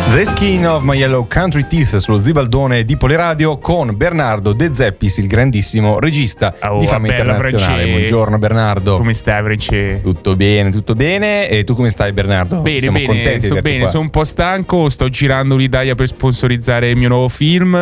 The Skin of My Yellow Country Teeth sullo Zibaldone di Poliradio con Bernardo De Zeppis, il grandissimo regista di fama internazionale. Francesco. Buongiorno Bernardo. Come stai, Francesco? Tutto bene. E tu come stai, Bernardo? Bene, Siamo contenti di sto averti bene, qua. sono un po' stanco, sto girando l'Italia per sponsorizzare il mio nuovo film,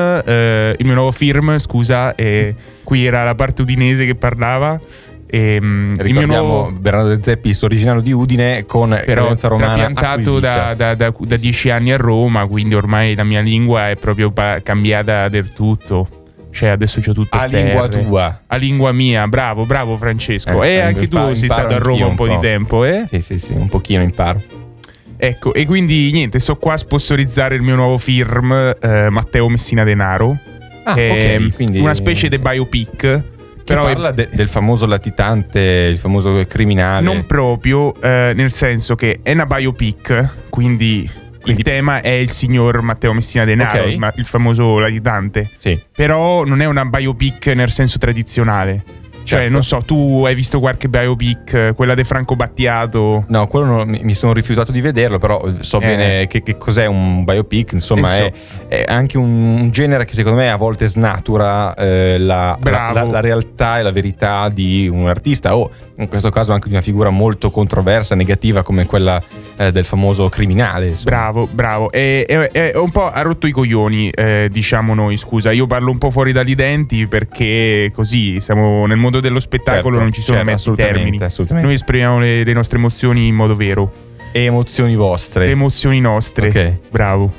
scusa, e qui era la parte udinese che parlava. Il mio Ricordiamo nuovo, Bernardo De Zeppis, originario di Udine, con però credenza romana trapiantato da 10 anni a Roma, quindi ormai la mia lingua è proprio cambiata del tutto. Cioè adesso c'ho tutte A ste lingua R. tua. A lingua mia, bravo Francesco. E anche tu sei stato a Roma un po' di tempo, eh? Sì, un pochino imparo. Ecco, e quindi niente, sto qua a sponsorizzare il mio nuovo film, Matteo Messina Denaro. Ok, quindi una specie di biopic. Che Però parla del famoso latitante, il famoso criminale. non proprio, nel senso che è una biopic, quindi il tema è il signor Matteo Messina Denaro, Ok. il famoso latitante. Sì. Però non è una biopic nel senso tradizionale. Cioè, Certo. non so, tu hai visto qualche biopic, quella di Franco Battiato? No, quello mi sono rifiutato di vederlo, però so bene che cos'è un biopic. Insomma, è anche un genere che secondo me a volte snatura la realtà e la verità di un artista, o in questo caso anche di una figura molto controversa, negativa, come quella del famoso criminale. Insomma. Bravo. E un po' ha rotto i coglioni, diciamo noi, scusa. Io parlo un po' fuori dagli denti perché così siamo nel mondo dello spettacolo, Certo, non ci sono mezzi termini. Assolutamente. Noi esprimiamo le nostre emozioni in modo vero. E emozioni vostre. Le emozioni nostre. Ok. Bravo.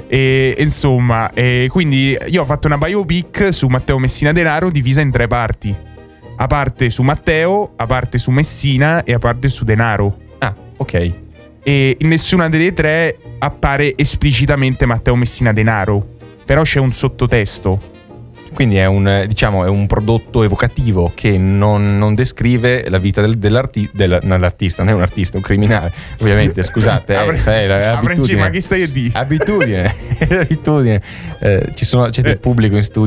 E insomma, quindi io ho fatto una biopic su Matteo Messina Denaro divisa in 3 parti. A parte su Matteo, a parte su Messina e a parte su Denaro. Ah, ok. E in nessuna delle 3 appare esplicitamente Matteo Messina Denaro. Però c'è un sottotesto. Quindi è un prodotto evocativo che non descrive la vita dell'artista, non è un artista, è un criminale. Ovviamente, scusate, ma che stai a dire? Abitudine. C'è del pubblico in studio.